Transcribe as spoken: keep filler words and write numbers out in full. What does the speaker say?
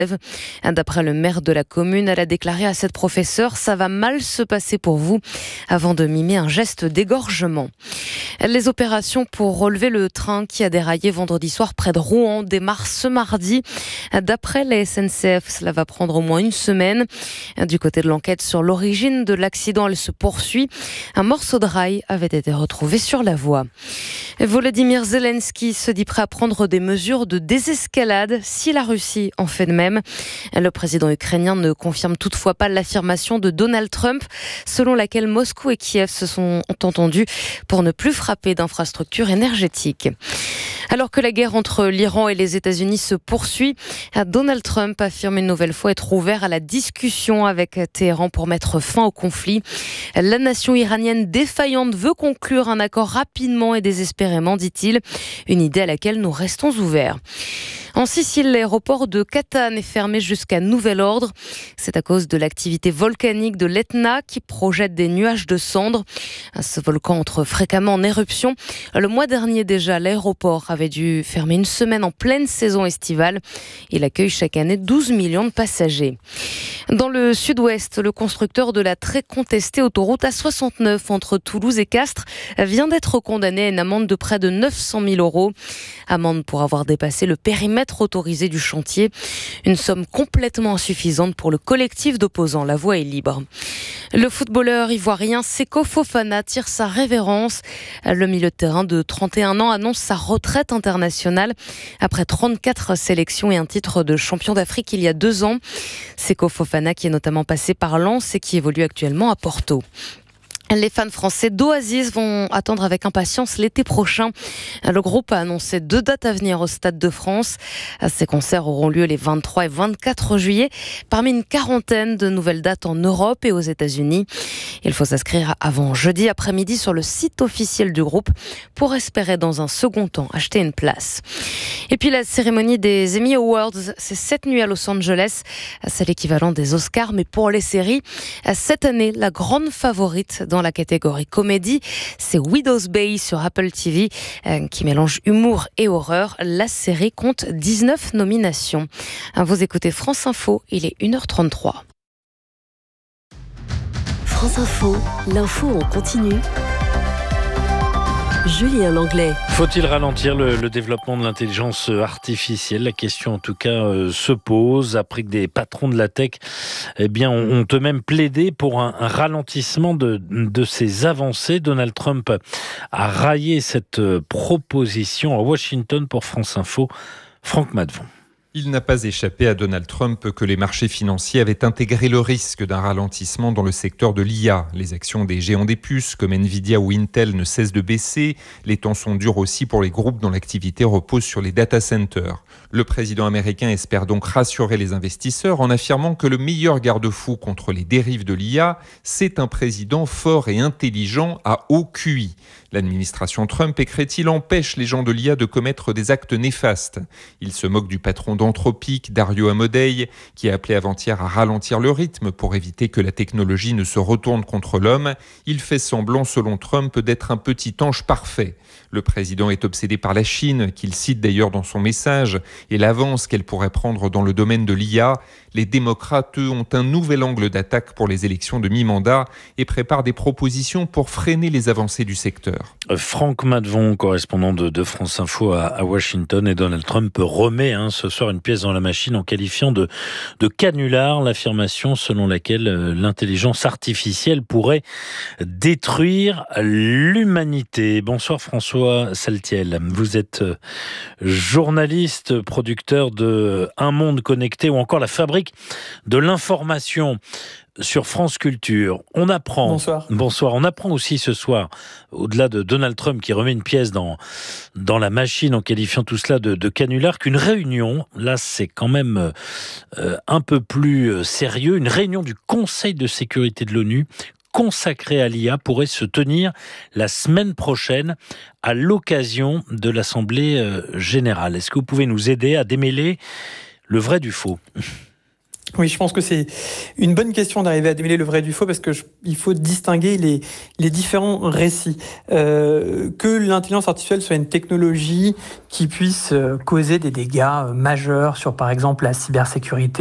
D'après le maire de la commune, elle a déclaré à cette professeure « Ça va mal se passer pour vous » avant de mimer un geste d'égorgement. Les opérations pour relever le train qui a déraillé vendredi soir près de Rouen démarrent ce mardi. D'après la S N C F, cela va prendre au moins une semaine. Du côté de l'enquête sur l'origine de l'accident, elle se poursuit. Un morceau de rail avait été retrouvé sur la voie. Volodymyr Zelensky se dit prêt à prendre des mesures de désescalade si la Russie en fait de même. Le président ukrainien ne confirme toutefois pas l'affirmation de Donald Trump, selon laquelle Moscou et Kiev se sont entendus pour ne plus frapper d'infrastructures énergétiques. Alors que la guerre entre l'Iran et les États-Unis se poursuit, Donald Trump affirme une nouvelle fois être ouvert à la discussion avec Téhéran pour mettre fin au conflit. La nation iranienne défaillante veut conclure un accord rapidement et désespérément, dit-il. Une idée à laquelle nous restons ouverts. En Sicile, l'aéroport de Catane est fermé jusqu'à nouvel ordre. C'est à cause de l'activité volcanique de l'Etna qui projette des nuages de cendres. Ce volcan entre fréquemment en éruption. Le mois dernier déjà, l'aéroport avait dû fermer une semaine en pleine saison estivale. Il accueille chaque année douze millions de passagers. Dans le sud-ouest, le constructeur de la très contestée autoroute A soixante-neuf entre Toulouse et Castres vient d'être condamné à une amende de près de neuf cent mille euros. Amende pour avoir dépassé le périmètre autorisé du chantier. Une somme complètement insuffisante pour le collectif d'opposants. La voie est libre. Le footballeur ivoirien Seko Fofana tire sa révérence. Le milieu de terrain de trente et un ans annonce sa retraite internationale après trente-quatre sélections et un titre de champion d'Afrique il y a deux ans. Seko Fofana qui est notamment passé par Lens et qui évolue actuellement à Porto. Les fans français d'Oasis vont attendre avec impatience l'été prochain. Le groupe a annoncé deux dates à venir au Stade de France. Ces concerts auront lieu les vingt-trois et vingt-quatre juillet, parmi une quarantaine de nouvelles dates en Europe et aux États-Unis. Il faut s'inscrire avant jeudi après-midi sur le site officiel du groupe pour espérer dans un second temps acheter une place. Et puis la cérémonie des Emmy Awards, c'est cette nuit à Los Angeles. C'est l'équivalent des Oscars, mais pour les séries. Cette année, la grande favorite dans la catégorie comédie, c'est Widow's Bay sur Apple T V euh, qui mélange humour et horreur. La série compte dix-neuf nominations. Vous écoutez France Info, il est une heure trente-trois. France Info, l'info en continu. Julien Langlais. Faut-il ralentir le, le développement de l'intelligence artificielle ? La question en tout cas euh, se pose après que des patrons de la tech eh bien, ont, ont eux-mêmes plaidé pour un, un ralentissement de, de ces avancées. Donald Trump a raillé cette proposition à Washington pour France Info. Franck Madvon. Il n'a pas échappé à Donald Trump que les marchés financiers avaient intégré le risque d'un ralentissement dans le secteur de l'I A. Les actions des géants des puces comme Nvidia ou Intel ne cessent de baisser. Les temps sont durs aussi pour les groupes dont l'activité repose sur les data centers. Le président américain espère donc rassurer les investisseurs en affirmant que le meilleur garde-fou contre les dérives de l'I A, c'est un président fort et intelligent à haut Q I. L'administration Trump, écrit-il, empêche les gens de l'I A de commettre des actes néfastes. Il se moque du patron d'Anthropic, Dario Amodei, qui a appelé avant-hier à ralentir le rythme pour éviter que la technologie ne se retourne contre l'homme. Il fait semblant, selon Trump, d'être un petit ange parfait. Le président est obsédé par la Chine, qu'il cite d'ailleurs dans son message, et l'avance qu'elle pourrait prendre dans le domaine de l'I A. Les démocrates, eux, ont un nouvel angle d'attaque pour les élections de mi-mandat et préparent des propositions pour freiner les avancées du secteur. Franck Madvon, correspondant de, de France Info à, à Washington, et Donald Trump remet hein, ce soir une pièce dans la machine en qualifiant de, de canular l'affirmation selon laquelle euh, l'intelligence artificielle pourrait détruire l'humanité. Bonsoir François Saltiel, vous êtes euh, journaliste, producteur de Un Monde Connecté ou encore La Fabrique de l'information sur France Culture. On apprend, Bonsoir. Bonsoir. On apprend aussi ce soir, au-delà de Donald Trump qui remet une pièce dans, dans la machine en qualifiant tout cela de, de canular, qu'une réunion, là c'est quand même euh, un peu plus sérieux, une réunion du Conseil de sécurité de l'ONU consacrée à l'I A pourrait se tenir la semaine prochaine à l'occasion de l'Assemblée générale. Est-ce que vous pouvez nous aider à démêler le vrai du faux ? Oui, je pense que c'est une bonne question d'arriver à démêler le vrai du faux parce que je, il faut distinguer les, les différents récits. Euh, que l'intelligence artificielle soit une technologie qui puisse causer des dégâts majeurs sur, par exemple, la cybersécurité,